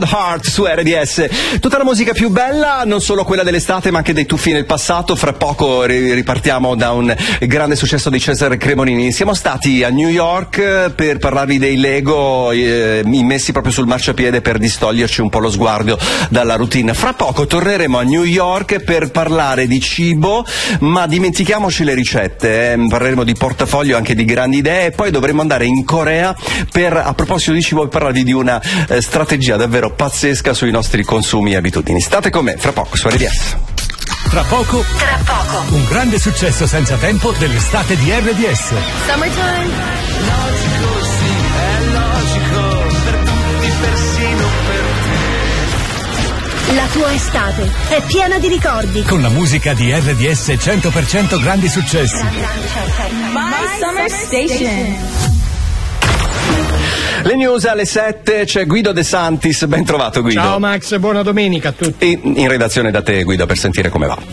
The Heart su RDS. Tutta la musica più bella, non solo quella dell'estate ma anche dei tuffi nel passato. Fra poco ripartiamo da un grande successo di Cesare Cremonini. Siamo stati a New York per parlarvi dei Lego immessi proprio sul marciapiede per distoglierci un po' lo sguardo dalla routine. Fra poco torneremo a New York per parlare di cibo, ma dimentichiamoci le ricette, parleremo di portafoglio, anche di grandi idee, e poi dovremo andare in Corea per, a proposito di cibo, parlarvi di una strategia davvero pazzesca sui nostri consumi e abitudini. State con me, fra poco su RDS. Tra poco, un grande successo senza tempo dell'estate di RDS. Summertime. Logico, sì, è logico, per tutti, persino per te. La tua estate è piena di ricordi. Con la musica di RDS 100% grandi successi. My Summer Station. Le news alle 7, c'è Guido De Santis, ben trovato Guido. Ciao Max, buona domenica a tutti. E in redazione da te Guido per sentire come va.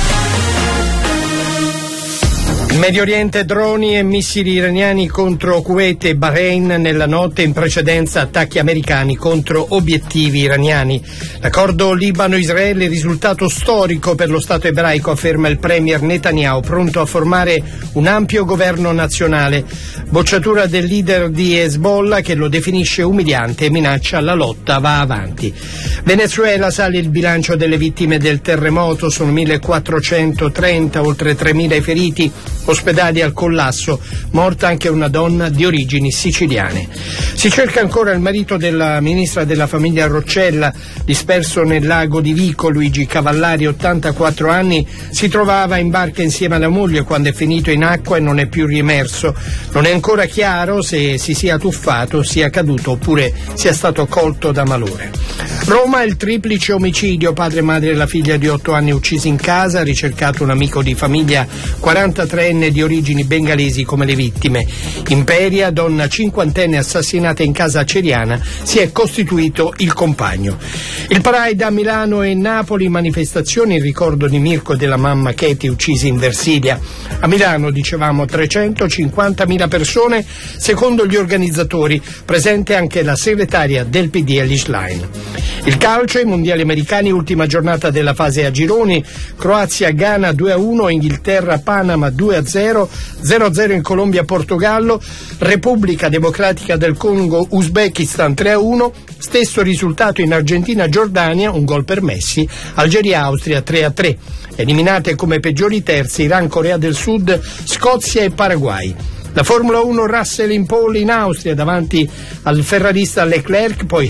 Medio Oriente, droni e missili iraniani contro Kuwait e Bahrain. Nella notte in precedenza attacchi americani contro obiettivi iraniani. L'accordo Libano-Israele, risultato storico per lo Stato ebraico, afferma il premier Netanyahu, pronto a formare un ampio governo nazionale. Bocciatura del leader di Hezbollah, che lo definisce umiliante e minaccia la lotta va avanti. Venezuela, sale il bilancio delle vittime del terremoto, sono 1430, oltre 3000 i feriti. Ospedali al collasso, morta anche una donna di origini siciliane. Si cerca ancora il marito della ministra della famiglia Roccella, disperso nel lago di Vico. Luigi Cavallari, 84 anni, si trovava in barca insieme alla moglie quando è finito in acqua e non è più riemerso. Non è ancora chiaro se si sia tuffato, sia caduto oppure sia stato colto da malore. Roma, il triplice omicidio, padre e madre e la figlia di 8 anni uccisi in casa, ricercato un amico di famiglia 43enne di origini bengalesi come le vittime. Imperia, donna cinquantenne assassinata in casa a Ceriana, si è costituito il compagno. Il Pride a Milano e Napoli, manifestazioni in ricordo di Mirko e della mamma Katie uccisi in Versilia. A Milano, dicevamo, 350.000 persone, secondo gli organizzatori, presente anche la segretaria del PD Elly Schlein. Il calcio, i mondiali americani, ultima giornata della fase a gironi, Croazia-Ghana 2-1, Inghilterra-Panama 2-0, 0-0 in Colombia-Portogallo, Repubblica Democratica del Congo-Uzbekistan 3-1, stesso risultato in Argentina-Giordania, un gol per Messi, Algeria-Austria 3-3. Eliminate come peggiori terzi Iran-Corea del Sud, Scozia e Paraguay. La Formula 1, Russell in pole in Austria davanti al ferrarista Leclerc, poi